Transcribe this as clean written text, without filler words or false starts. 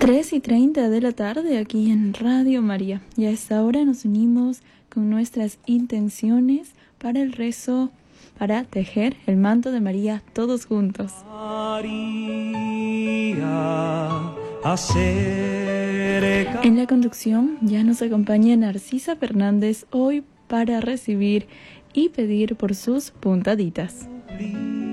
3:30 de la tarde aquí en Radio María. Y a esta hora nos unimos con nuestras intenciones para el rezo, para tejer el manto de María todos juntos. En la conducción ya nos acompaña Narcisa Fernández hoy para recibir y pedir por sus puntaditas.